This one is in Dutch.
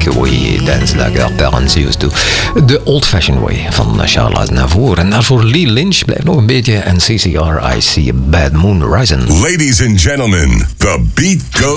way dance like our parents used to. The old-fashioned way van Charles Aznavour. En daarvoor Lee Lynch blijft nog een beetje. En CCR, I See a Bad Moon Rising. Ladies and gentlemen, the beat goes